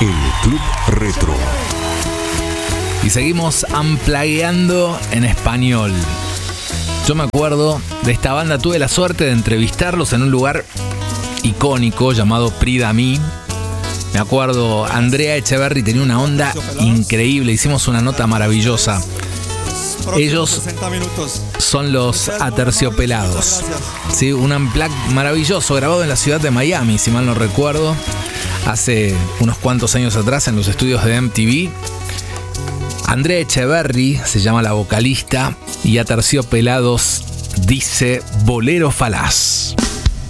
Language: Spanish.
El Club Retro. Y seguimos amplagueando en español. Yo me acuerdo de esta banda, tuve la suerte de entrevistarlos en un lugar icónico llamado Prix-d'Ami. Me acuerdo, Andrea Echeverri tenía una onda increíble, hicimos una nota maravillosa. Ellos son los Aterciopelados, ¿sí? Un unplugged maravilloso grabado en la ciudad de Miami, si mal no recuerdo, hace unos cuantos años atrás en los estudios de MTV. Andrea Echeverri se llama la vocalista y Aterciopelados dice Bolero Falaz.